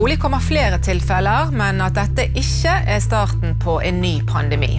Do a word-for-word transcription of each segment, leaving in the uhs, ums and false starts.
Trolig kommer flere tilfeller, men at dette ikke er starten på en ny pandemi.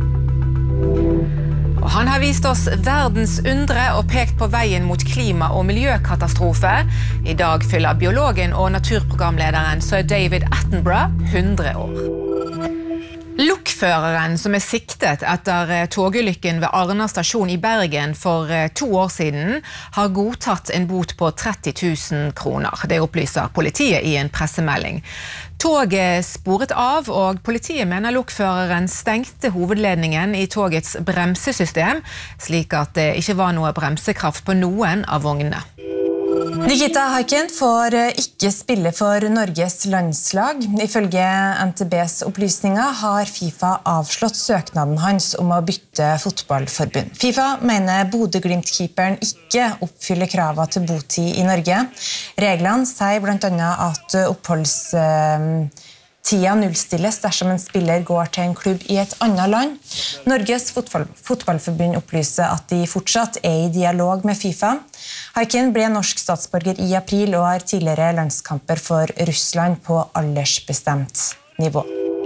Og han har vist oss verdens undre og pekt på veien mot klima- og miljøkatastrofe. I dag fyller biologen og naturprogramlederen Sir David Attenborough hundre år. Lokføreren som er siktet etter togulykken ved Arna stasjon i Bergen for to år siden, har godtatt en bot på tretti tusen kroner. Det opplyser politiet i en pressemelding. Toget sporet av, og politiet mener lokføreren stengte hovedledningen i togets bremsesystem, slik at det ikke var noe bremsekraft på noen av vognene. Nikita Haken får ikke spille for Norges landslag. Ifølge N T B's opplysninger har FIFA avslått søknaden hans om å bytte fotballforbund. FIFA mener Bodø-Glimt-keeperen ikke oppfyller kravet til botid i Norge. Reglene sier blant annet at oppholdstida nullstilles dersom en spiller går til en klubb i et annet land. Norges fotball fotballforbund opplyser at de fortsatt er i dialog med FIFA. Harkin ble norsk statsborger i april og har tidligere landskamper for Russland på aldersbestemt nivå.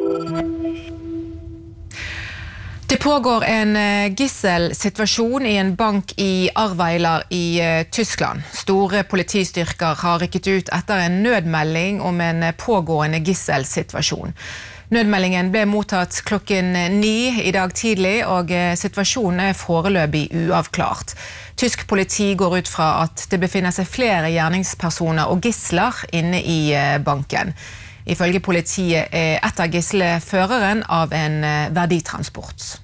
Det pågår en gisselsituasjon i en bank i Arweiler i Tyskland. Store politistyrker har rykket ut etter en nødmelding om en pågående gisselsituasjon. Nødmeldingen ble mottatt klokken ni i dag tidlig, og situasjonen er foreløpig uavklart. Tysk politi går ut fra at det befinner seg flere gjerningspersoner og gisler inne i banken. Ifølge politiet er et av gislene føreren av en verditransport.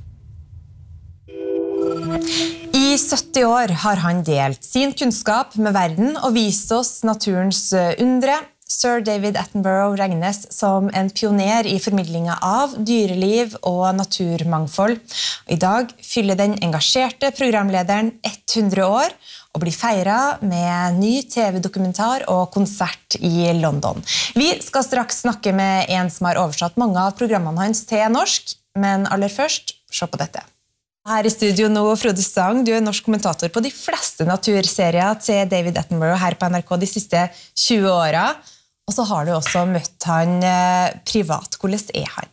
I sytti år har han delt sin kunnskap med verden og vist oss naturens undre. Sir David Attenborough regnes som en pioner i formidlingen av dyreliv og naturmangfold. I dag fyller den engasjerte programlederen hundre år og blir feiret med ny T V-dokumentar og konsert i London. Vi skal straks snakke med en som har oversatt mange av programmene hans til norsk, men aller først, se på dette. Her i studio nå, Frode Stang, du er norsk kommentator på de fleste naturserier til David Attenborough her på N R K de siste tjue årene. Og så har du også møtt han eh, privat. Hvordan er han?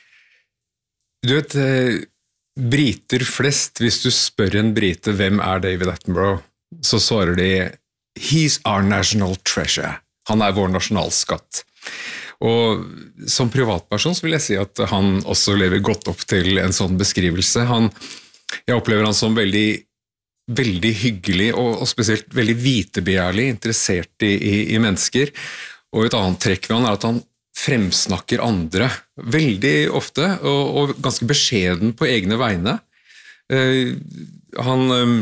Du vet, eh, briter flest, hvis du spør en brite hvem er David Attenborough, så svarer de «He's our national treasure». Han er vår nasjonalskatt. Og som privatperson så vil jeg si at han også lever godt opp til en sånn beskrivelse. Han, jeg opplever han som veldig, veldig hyggelig og, og spesielt veldig vitebegjærlig, interessert i, i, i mennesker. Og et annet trekk ved han er at han fremsnakker andre veldig ofte, og, og ganske beskjeden på egne vegne. Uh, han, um,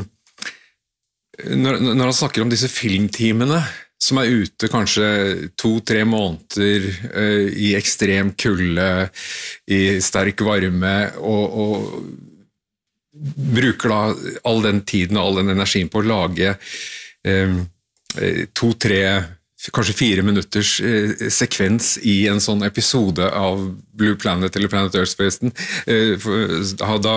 når, når han snakker om disse filmteamene, som er ute kanskje to-tre måneder uh, i ekstrem kulde, i sterk varme, og, og bruker da all den tiden og all den energien på å lage um, to-tre kanskje fire minutters eh, sekvens i en sånn episode av Blue Planet eller Planet Earth-festen. Eh, da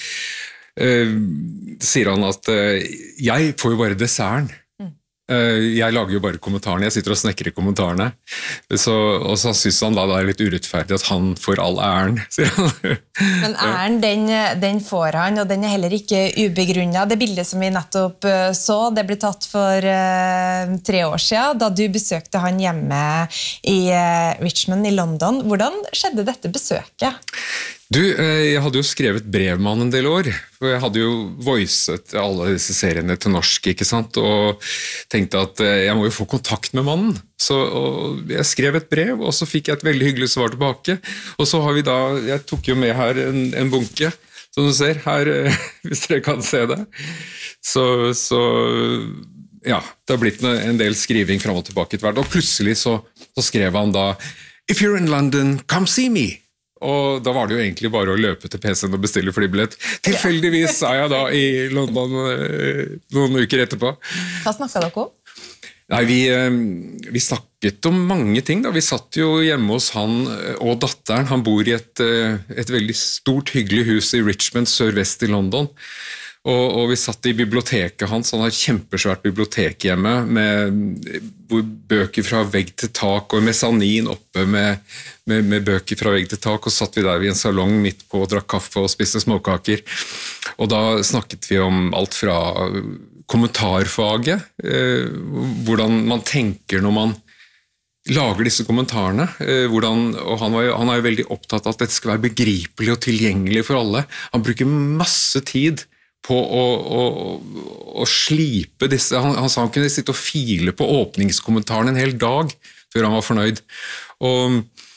eh, sier han at eh, jeg får jo bare desserten. Jeg lager jo bare kommentarene, jeg sitter og snekker i kommentarene. Så, og så synes han da det er litt urettferdig at han får all æren, sier han. Men æren, den, den får han, og den er heller ikke ubegrunnet. Det bildet som vi nettopp så, det ble tatt for uh, tre år siden, da du besøkte han hjemme i uh, Richmond i London. Hvordan skjedde dette besøket? Du, jeg hadde jo skrevet brev med han en del år, for jeg hadde jo voicet alle disse seriene til norsk, ikke sant, og tenkte at jeg må jo få kontakt med mannen. Så jeg skrev et brev, og så fikk jeg et veldig hyggelig svar tilbake, og så har vi da, jeg tok jo med her en, en bunke, som du ser her, hvis dere kan se det. Så, så ja, det har blitt en del skriving frem og tilbake til hvert, og plutselig så, så skrev han da, «If you're in London, come see me!» Og da var det jo egentlig bare å løpe til P C-en og bestille flybillett. Tilfeldigvis er jeg da i London noen uker etterpå. Hva snakket dere om? Nei, vi, vi snakket om mange ting da. Vi satt jo hjemme hos han og datteren. Han bor i et, et veldig stort, hyggelig hus i Richmond, sørvest i London. Og, og vi satt i biblioteket hans, han har et kjempesvært bibliotek hjemme, med bøker fra vegg til tak, og mesanin oppe med, med, med bøker fra vegg til tak, og satt vi der i en salong midt på og drakk kaffe og spiste småkaker. Og da snakket vi om alt fra kommentarfaget, eh, hvordan man tenker når man lager disse kommentarene, eh, hvordan, og han, var jo, han er jo veldig opptatt av at dette skal være begripelig og tilgjengelig for alle. Han bruker masse tid på å, å, å slipe disse, han, han sa han kunne sitte og file på åpningskommentaren en hel dag før han var fornøyd. Og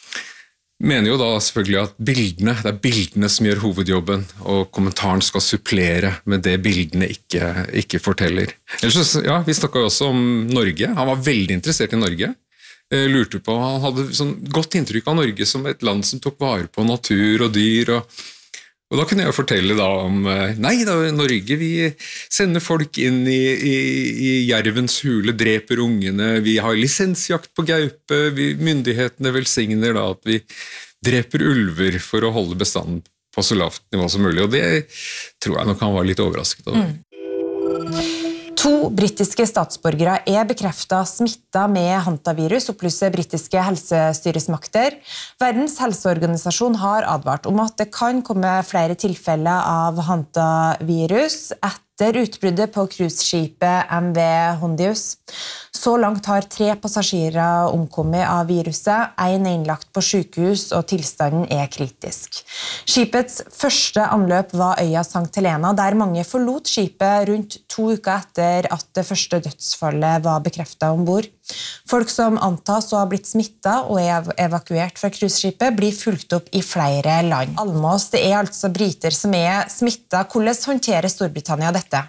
mener jo da selvfølgelig at bildene, det er bildene som gjør hovedjobben, og kommentaren skal supplere med det bildene ikke, ikke forteller. Ellers, ja, vi snakket jo også om Norge, han var veldig interessert i Norge. Lurte på, han hadde sånn godt inntrykk av Norge som et land som tok vare på natur og dyr, og, og da kunne jeg fortelle da om, nei da, Norge, vi sender folk inn i, i, i jervens hule, dreper ungene, vi har lisensjakt på gaupe, vi, myndighetene velsigner da at vi dreper ulver for å holde bestanden på så lavt nivå som mulig, og det tror jeg nok han var litt overrasket over. Mm. To britiske statsborgere er bekreftet smittet med hantavirus, opplyser britiske helsestyresmakter. Verdens helseorganisasjon har advart om at det kan komme flere tilfeller av hantavirus etter utbruddet på cruiseskipet M V Hondius. Så langt har tre passasjerer omkommet av viruset, en er innlagt på sykehus og tilstanden er kritisk. Skipets første anløp var øya Sankt Helena, der mange forlot skipet rundt to uker etter at det første dødsfallet var bekreftet ombord. Folk som antas å ha blitt smittet og er evakuert fra cruiseskipet blir fulgt opp i flere land. Almås, det er altså briter som er smittet. Hvordan håndterer Storbritannia dette?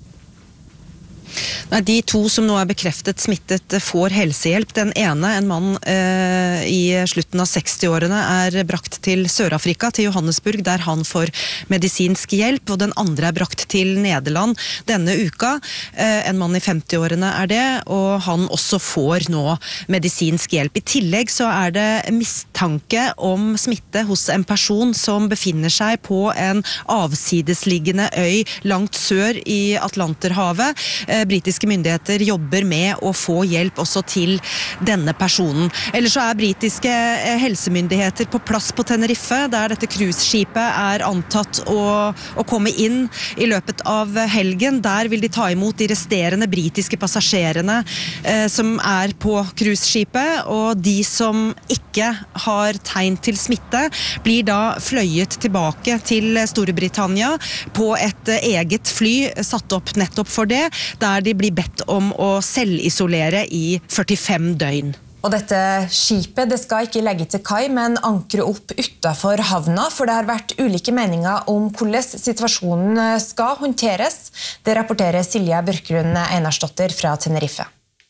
Nei, de to som nå er bekreftet smittet får helsehjelp. Den ene, en mann eh, i slutten av seksti-årene, er brakt til Sør-Afrika, til Johannesburg, der han får medisinsk hjelp, og den andre er brakt til Nederland denne uka. Eh, en mann i femti-årene er det, og han også får nå medisinsk hjelp. I tillegg så er det mistanke om smitte hos en person som befinner seg på en avsidesliggende øy langt sør i Atlanterhavet. Eh, britiske myndigheter jobber med å få hjelp også til denne personen. Ellers så er britiske helsemyndigheter på plass på Tenerife, der dette cruiseskipet er antatt å, å komme inn i løpet av helgen. Der vil de ta imot de resterende britiske passasjerene eh, som er på cruiseskipet, og de som ikke har tegn til smitte, blir da fløyet tilbake til Storbritannia på et eget fly satt opp nettopp for det, der de blir bedt om å selvisolere i førtifem døgn. Og dette skipet det skal ikke legge til kai, men ankre opp utenfor havna, for det har vært ulike meninger om hvordan situasjonen skal håndteres. Det rapporterer Silja Børklund Einarsdotter fra Tenerife.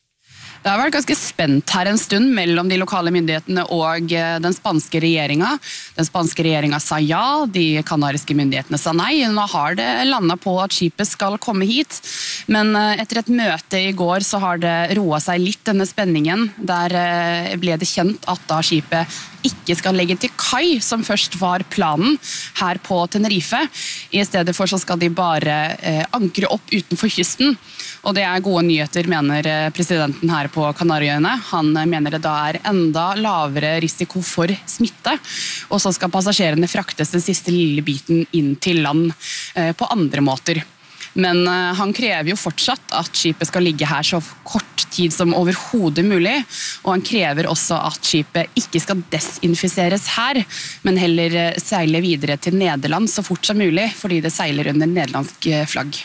Det har vært ganske spent her en stund mellom de lokale myndighetene og den spanske regjeringen. Den spanske regjeringen sa ja, de kanariske myndighetene sa nei. Nå har det landet på at skipet skal komme hit. Men etter et møte i går så har det roet seg litt denne spenningen. Der ble det kjent at da skipet ikke skal legge til kai, som først var planen her på Tenerife. I stedet for så skal de bare ankre opp utenfor kysten. Og det er gode nyheter, mener presidenten her på Kanariøyene. Han mener det da er enda lavere risiko for smitte, og så skal passasjerene fraktes den siste lille biten inn til land på andre måter. Men han krever jo fortsatt at skipet skal ligge her så kort tid som overhodet mulig, og han krever også at skipet ikke skal desinfiseres her, men heller seile videre til Nederland så fort som mulig, fordi det seiler under nederlandsk flagg.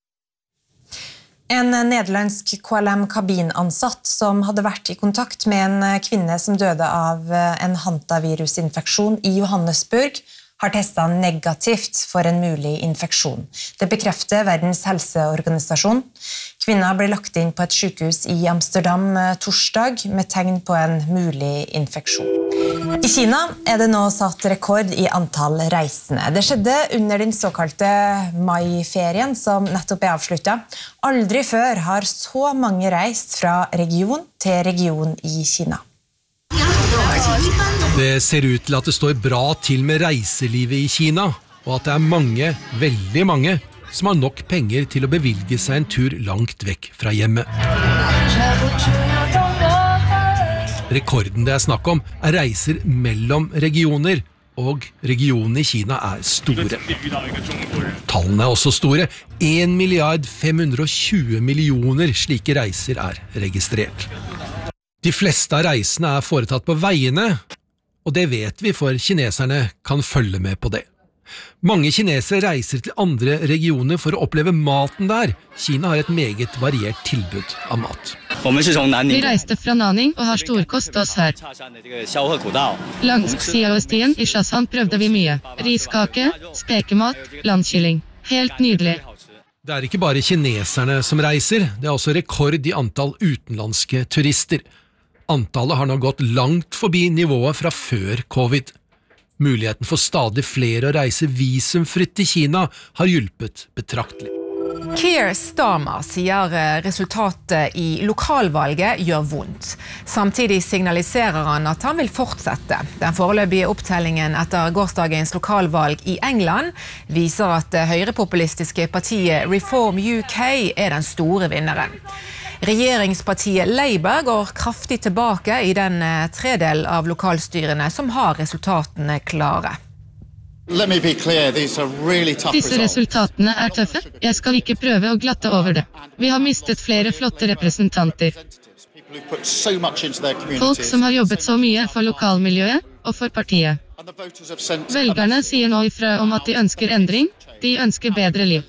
En nederlandsk K L M-kabinansatt som hadde vært i kontakt med en kvinne som døde av en hantavirusinfeksjon i Johannesburg, har testet negativt for en mulig infeksjon. Det bekrefter Verdens helseorganisasjon. Kvinna ble lagt inn på et sykehus i Amsterdam torsdag med tegn på en mulig infeksjon. I Kina er det nå satt rekord i antall reisende. Det skjedde under den såkalte mai-ferien som nettopp er avsluttet. Aldri før har så mange reist fra region til region i Kina. Det ser ut til at det står bra til med reiselivet i Kina, og at det er mange, veldig mange, som har nok penger til å bevilge seg en tur langt vekk fra hjemmet. Rekorden det er snakk om er reiser mellom regioner, og regionene i Kina er store. Tallene er også store. en milliard fem hundre og tjue millioner slike reiser er registrert. De fleste av reisene er foretatt på veiene, og det vet vi, for kineserne kan følge med på det. Mange kinesere reiser til andre regioner for å oppleve maten der. Kina har et meget variert tilbud av mat. Vi reiste fra Nanning og har storkost oss her. Langs Xiaostien i Shashan prøvde vi mye. Riskake, spekemat, landkylling. Helt nydelig. Det er ikke bare kineserne som reiser, det er også rekord i antall utenlandske turister. Antallet har nå gått langt forbi nivået fra før covid. Muligheten for stadig flere å reise visumfritt til Kina har hjulpet betraktelig. Keir Starmer sier resultatet i lokalvalget gjør vondt. Samtidig signaliserer han at han vil fortsette. Den foreløpige opptellingen etter gårsdagens lokalvalg i England viser at det høyrepopulistiske partiet Reform U K er den store vinneren. Regjeringspartiet Labour går kraftig tilbake i den tredel av lokalstyrene som har resultatene klare. Disse resultatene er tøffe. Jeg skal ikke prøve å glatte over det. Vi har mistet flere flotte representanter. Folk som har jobbet så mye for lokalmiljøet og for partiet. Velgerne sier nå ifra om at de ønsker endring, de ønsker bedre liv.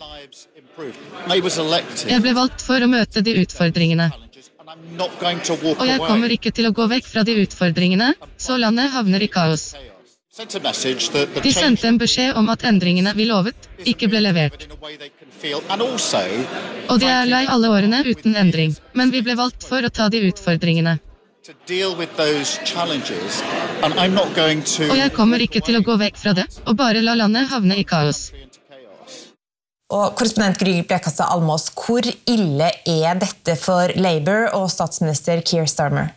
Jeg ble valgt for å møte de utfordringene. Og jeg kommer ikke til å gå vekk fra de utfordringene, så landet havner i kaos. De sendte en beskjed om at endringene vi lovet ikke ble levert. Og de er lei alle årene uten endring, men vi ble valgt for å ta de utfordringene. Og jeg kommer ikke til å gå vekk fra det, og bare la landet havne i kaos. Og korrespondent Gry Blekastad Almås, hvor ille er dette for Labour og statsminister Keir Starmer?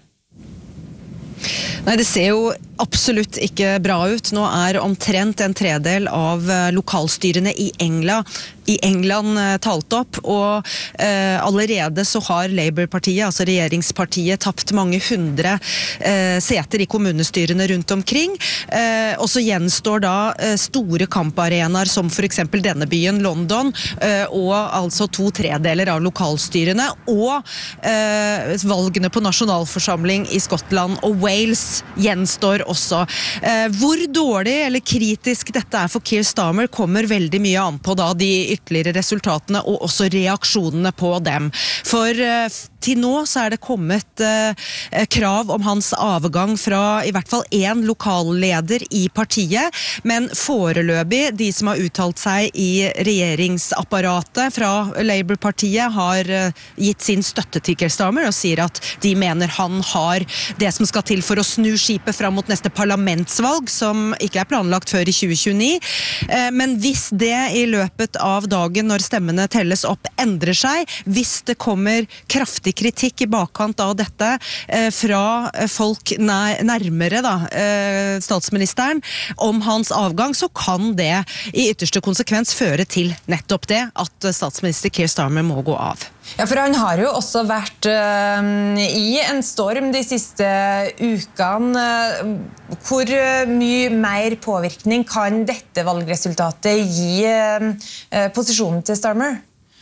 Nei, det ser jo absolutt ikke bra ut. Nå er omtrent en tredel av lokalstyrene i England, i England talt opp, og eh, allerede så har Labour-partiet, altså regjeringspartiet, tapt mange hundre eh, seter i kommunestyrene rundt omkring. Eh, og så gjenstår da eh, store kamparenaer som for eksempel denne byen, London, eh, og altså to tredeler av lokalstyrene, og eh, valgene på nasjonalforsamling i Skottland og Wales gjenstår også. Eh, hvor dårlig eller kritisk dette er for Keir Starmer kommer veldig mye an på da de ytterligere resultatene og også reaksjonene på dem. For eh, til nå så er det kommet eh, krav om hans avgang fra i hvert fall en lokalleder i partiet, men foreløpig de som har uttalt seg i regjeringsapparatet fra Labour-partiet har eh, gitt sin støtte til Keir Starmer og sier at de mener han har det som skal til for å snu skipet fram mot neste parlamentsvalg, som ikke er planlagt før i tjue tjueni. Eh, men hvis det i løpet av dagen når stemmene telles opp endrer seg, hvis det kommer kraftig kritikk i bakkant av dette eh, fra folk nær, nærmere da, eh, statsministeren om hans avgang, så kan det i ytterste konsekvens føre til nettopp det at statsminister Keir Starmer må gå av. Ja, for han har jo også vært uh, i en storm de siste ukene. Hvor mye mer påvirkning kan dette valgresultatet gi uh, posisjonen til Starmer?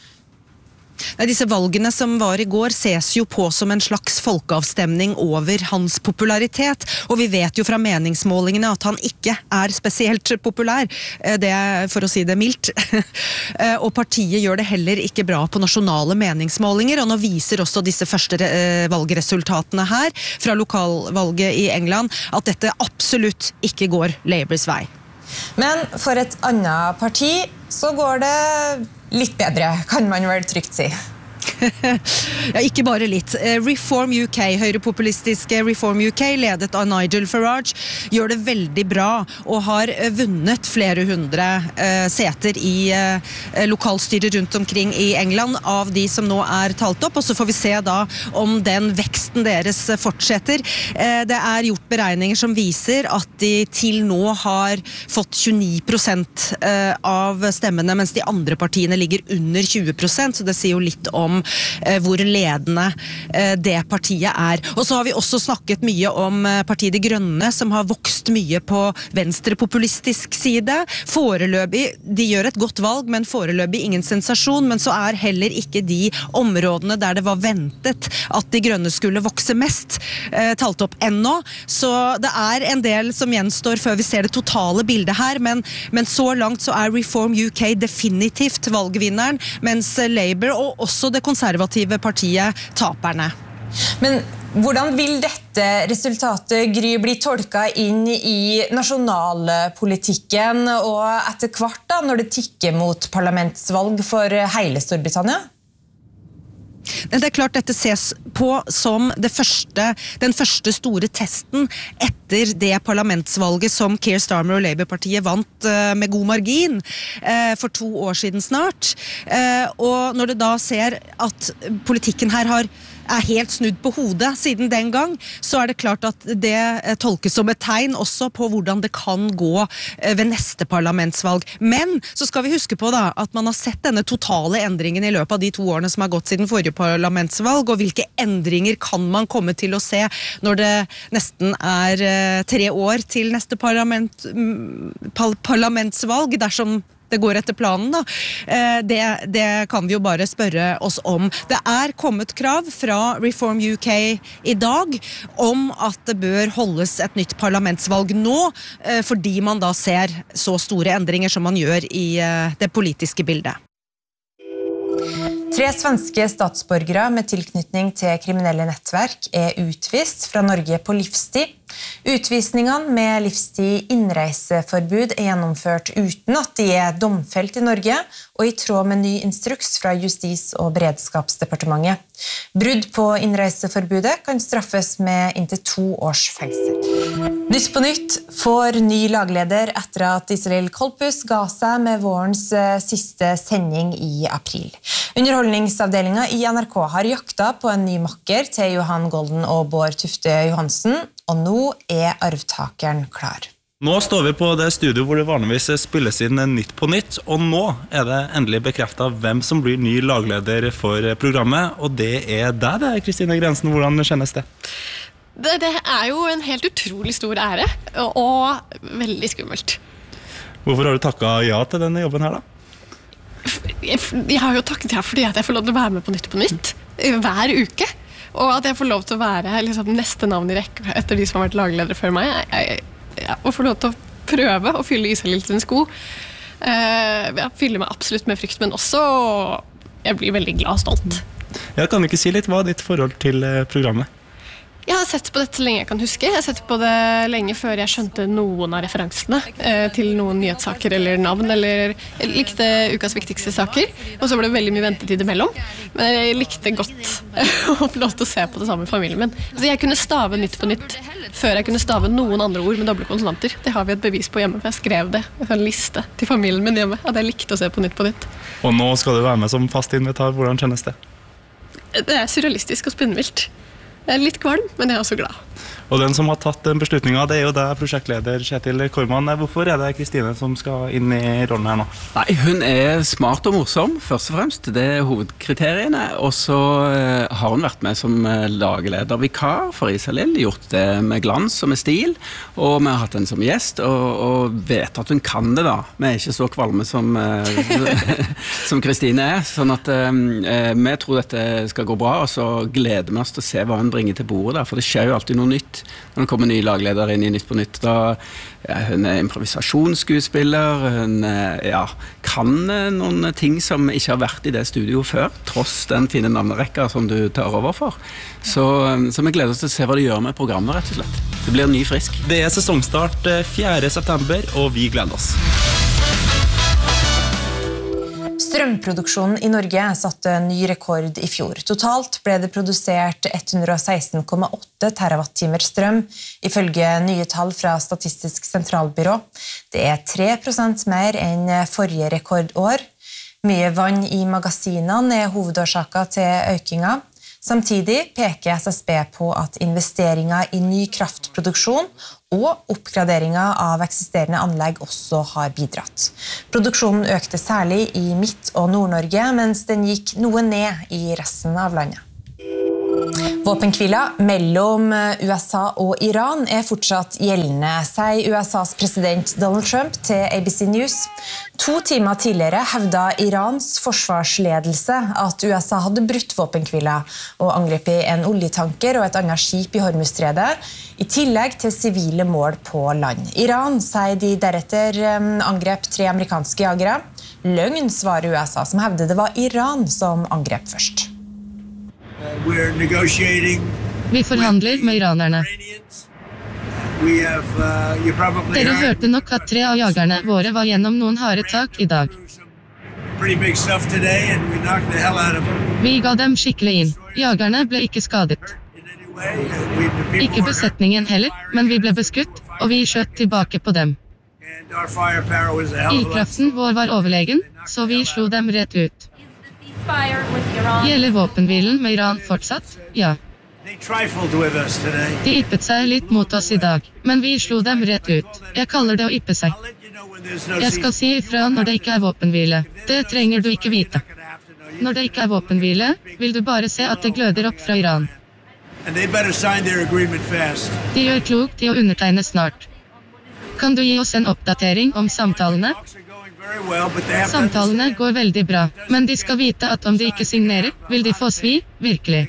Nei, disse valgene som var i går ses jo på som en slags folkeavstemning over hans popularitet, og vi vet jo fra meningsmålingene at han ikke er spesielt populær, det er for å si det mildt. Og partiet gjør det heller ikke bra på nasjonale meningsmålinger, og nå viser også disse første valgresultatene her fra lokalvalget i England at dette absolutt ikke går Labours vei. Men for et annet parti så går det litt bedre, kan man vel trygt si. Ja, ikke bare litt. Reform U K, høyrepopulistiske Reform U K, ledet av Nigel Farage, gjør det veldig bra og har vunnet flere hundre uh, seter i uh, lokalstyret rundt omkring i England av de som nå er talt opp, og så får vi se da om den veksten deres fortsetter. Uh, det er gjort beregninger som viser at de til nå har fått tjueni prosent uh, av stemmene, mens de andre partiene ligger under tjue prosent, så det sier jo litt om uh, hvor ledende uh, det partiet er. Og så har vi også snakket mye om uh, partiet De Grønne, som har vokst mye på venstrepopulistisk side. Foreløpig, de gjør et godt valg, men foreløpig ingen sensasjon, men så er heller ikke de områdene der det var ventet at De Grønne skulle vokse mest, uh, talt opp ennå. Så det er en del som gjenstår før vi ser det totale bildet her, men, men så langt så er Reform U K definitivt valgvinneren, mens Labour og også det konservative partiet taperne. Men hvordan vil dette resultatet, Gry, bli tolket inn i nasjonalpolitikken og etter hvert da, når det tikker mot parlamentsvalg for hele Storbritannia? Det er klart dette ses på som det første, den første store testen etter det parlamentsvalget som Keir Starmer og Labour-partiet vant uh, med god margin uh, for to år siden snart. Uh, og når det da ser at politikken her har er helt snudd på hodet siden den gang, så er det klart at det tolkes som et tegn også på hvordan det kan gå ved neste parlamentsvalg. Men så skal vi huske på da, at man har sett denne totale endringen i løpet av de to årene som har gått siden forrige parlamentsvalg, og hvilke endringer kan man komme til å se når det nesten er tre år til neste parlament, parlamentsvalg, dersom det går etter planen da. Det, det kan vi jo bare spørre oss om. Det er kommet krav fra Reform U K i dag om at det bør holdes et nytt parlamentsvalg nå, fordi man da ser så store endringer som man gjør i det politiske bildet. Tre svenske statsborgere med tilknytning til kriminelle nettverk er utvist fra Norge på livstid. Utvisningene med livstid innreiseforbud er gjennomført uten at de er domfelt i Norge, og i tråd med ny instruks fra Justis- og beredskapsdepartementet. Brudd på innreiseforbudet kan straffes med inntil to års fengsel. Nytt på nytt får ny lagleder etter at Iselin Kolpus ga seg med vårens siste sending i april. Underholdningsavdelingen i N R K har jakta på en ny makker til Johan Golden og Bård Tufte Johansen, og nå er arvtakeren klar. Nå står vi på det studio hvor det vanligvis spilles inn Nytt på Nytt, og nå er det endelig bekreftet hvem som blir ny lagleder for programmet, og det er deg det, Kristine Grensen. Hvordan kjennes det? Det, det er jo en helt utrolig stor ære, og, og veldig skummelt. Hvorfor har du takket ja til denne jobben her da? Jeg, jeg har jo takket ja fordi at jeg får lov til å være med på Nytt på Nytt hver uke. Og at jeg får lov til å være liksom, neste navn i rekke etter de som har vært lagledere før meg. Jeg, jeg, jeg, og få lov til å prøve å fylle Iselin sin sko. Uh, jeg fyller meg absolutt med frykt, men også jeg blir veldig glad og stolt. Jeg kan ikke si litt hva er ditt forhold til programmet? Jeg har sett på dette så lenge jeg kan huske. Jeg har sett på det lenge før jeg skjønte noen av referansene eh, til noen nyhetssaker eller navn, eller jeg likte ukas viktigste saker, og så ble det veldig mye ventetid imellom. Men jeg likte godt å få lov til å se på det samme med familien min. Altså, jeg kunne stave Nytt på Nytt før jeg kunne stave noen andre ord med doble konsonanter. Det har vi et bevis på hjemme, for jeg skrev det i en liste til familien min hjemme, at jeg likte å se på Nytt på Nytt. Og nå skal du være med som fast invitar. Hvordan kjennes det? Det er surrealistisk og spinnvilt. Jeg er litt kvalm, men jeg er også glad. Og den som har tatt den beslutningen, det er jo deg, prosjektleder Kjetil Korman. Hvorfor er det Kristine som skal inn i rollen her nå? Nei, hun er smart og morsom, først og fremst. Det er hovedkriteriene. Og så uh, har hun vært med som uh, lagleder vikar for Iselin, gjort det med glans og med stil. Og vi har hatt henne som gjest, og, og vet at hun kan det da. Vi er ikke så kvalme som, uh, som Kristine er. Sånn at uh, vi tror dette skal gå bra, og så gleder vi oss til å se hva hun bringer til bordet der. For det skjer jo alltid noe nytt når det kommer ny lagleder inn i Nytt på Nytt. Da, ja, hun er improvisasjonsskuespiller, hun ja, kan noen ting som ikke har vært i det studioet før, tross den fine navnerekka som du tar over for. Så, så vi gleder oss til å se hva det gjør med programmet, rett og slett. Det blir ny frisk. Det er sesongstart fjerde september, og vi gleder oss. Strømproduksjonen i Norge satte ny rekord i fjor. Totalt ble det produsert ett hundre og seksten komma åtte terawattimer strøm, ifølge nye tall fra Statistisk sentralbyrå. Det er tre prosent mer enn forrige rekordår. Mye vann i magasinene er hovedårsaken til økninga. Samtidig peker S S B på at investeringer i ny kraftproduksjon og oppgraderinger av eksisterende anlegg også har bidratt. Produksjonen økte særlig i Midt- og Nord-Norge, mens den gikk noe ned i resten av landet. Våpenhvila mellom U S A og Iran er fortsatt gjeldende, sier U S A's president Donald Trump til A B C News. To timer tidligere hevdet Irans forsvarsledelse at U S A hadde brutt våpenhvila og angrepet en oljetanker og et annet skip i Hormuzstredet, i tillegg til sivile mål på land. Iran sier de deretter angrep tre amerikanske jagere. Løgn, svarer U S A, som hevder det var Iran som angrep først. Vi forhandler med iranerne. Dere hørte nok at tre av jagerne våre var gjennom noen harde tak i dag. Vi ga dem skikkelig inn. Jagerne ble ikke skadet. Ikke besetningen heller, men vi ble beskutt, og vi skjøt tilbake på dem. Ildkraften vår var overlegen, så vi slo dem rett ut. Gjelder våpenhvilen med Iran fortsatt? Ja. De yppet seg litt mot oss i dag, men vi slo dem rett ut. Jeg kaller det å yppe seg. Jeg skal si ifra når det ikke er våpenhvile. Det trenger du ikke vite. Når det ikke er våpenhvile, vil du bare se at det gløder opp fra Iran. De gjør klokt i å undertegne snart. Kan du gi oss en oppdatering om samtalene? Samtalene går veldig bra, men de skal vite at om de ikke signerer, vil de få svi, virkelig.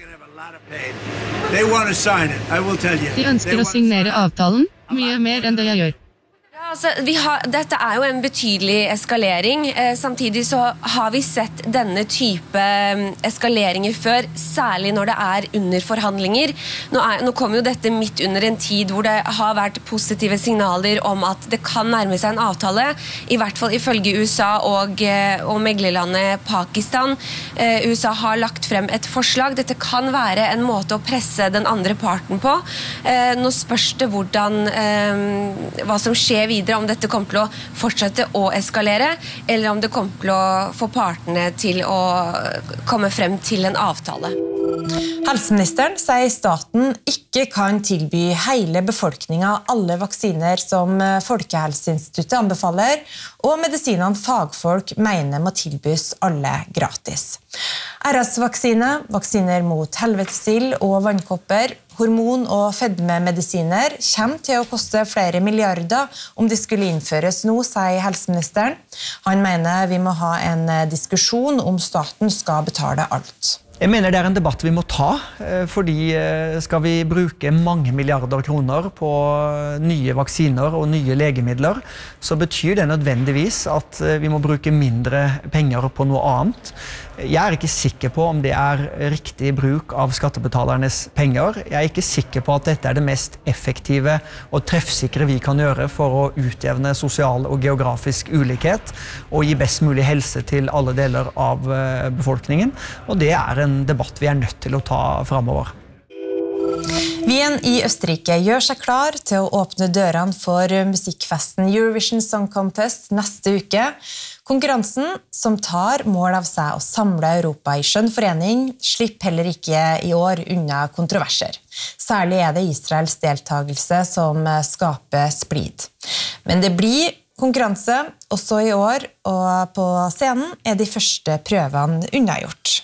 De ønsker å signere avtalen, mye mer enn det jeg gjør. Altså, vi har, dette er jo en betydelig eskalering. Eh, samtidig så har vi sett denne type eskaleringer før, særlig når det er under forhandlinger. Nå, er, nå kommer jo dette midt under en tid hvor det har vært positive signaler om at det kan nærme seg en avtale, i hvert fall ifølge U S A og, og meglerlandet Pakistan. Eh, U S A har lagt frem et forslag. Dette kan være en måte å presse den andre parten på. Eh, nå spørs det hvordan, eh, hva som skjer videre, om dette kommer til å fortsette å eskalere, eller om det kommer til å få partene til å komme frem til en avtale. Helseministeren sier staten ikke kan tilby hele befolkningen alle vaksiner som Folkehelseinstituttet anbefaler, og medisinene fagfolk mener må tilbys alle gratis. R S-vaksine, vaksiner mot helvetesild og vannkopper, hormon- og fedmemedisiner kommer til å koste flere milliarder om de skulle innføres nå, sier helseministeren. Han mener vi må ha en diskusjon om staten skal betale alt. Jeg mener det er en debatt vi må ta, fordi skal vi bruke mange milliarder kroner på nye vaksiner og nye legemidler, så betyr det nødvendigvis at vi må bruke mindre penger på noe annet. Jeg er ikke sikker på om det er riktig bruk av skattebetalernes penger. Jeg er ikke sikker på at dette er det mest effektive og treffsikre vi kan gjøre for å utjevne sosial og geografisk ulikhet og gi best mulig helse til alle deler av befolkningen. Og det er en debatt vi er nødt til å ta fremover. Wien i Østerrike gjør seg klar til å åpne dørene for musikkfesten Eurovision Song Contest neste uke. Konkurransen, som tar mål av seg å samle Europa i skjønn forening, slipper heller ikke i år unna kontroverser. Særlig er det Israels deltagelse som skaper splid. Men det blir konkurranse også i år, og på scenen er de første prøvene unnagjort.